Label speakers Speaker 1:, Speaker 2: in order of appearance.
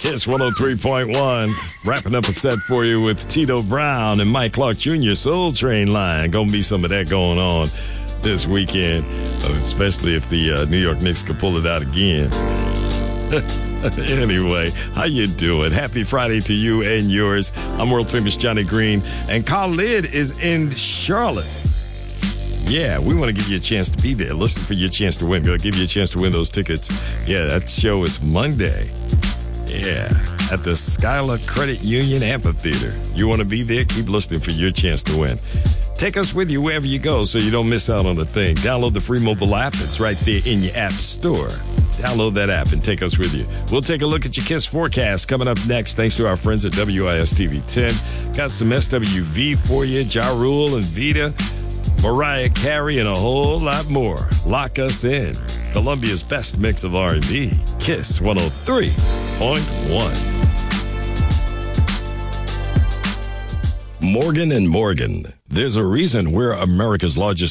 Speaker 1: Kiss 103.1. Wrapping up a set for you with Tito Brown and Mike Clark Jr. Soul Train line. Gonna be some of that going on this weekend, especially if the New York Knicks could pull it out again. Anyway, how you doing? Happy Friday to you and yours. I'm world famous Johnny Green, and Khalid is in Charlotte. Yeah, we want to give you a chance to be there. Listen for your chance to win. Gonna give you a chance to win those tickets. Yeah, that show is Monday. Yeah, at the Schuyler Credit Union Amphitheater. You want to be there? Keep listening for your chance to win. Take us with you wherever you go so you don't miss out on a thing. Download the free mobile app. It's right there in your app store. Download that app and take us with you. We'll take a look at your KISS forecast coming up next, thanks to our friends at WIS TV 10. Got some SWV for you, Ja Rule and Vita, Mariah Carey, and a whole lot more. Lock us in. Columbia's best mix of R&B. KISS 103.1. Morgan & Morgan. There's a reason we're America's largest